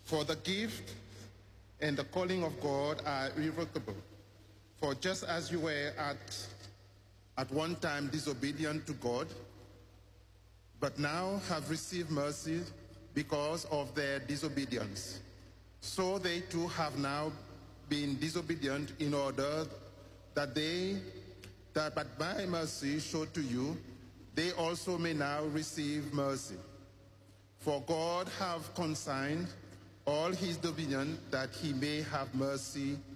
For the gift and the calling of God are irrevocable. For just as you were at one time disobedient to God, but now have received mercy because of their disobedience, so they too have now been disobedient in order that but by mercy showed to you, they also may now receive mercy. For God have consigned all his dominion that he may have mercy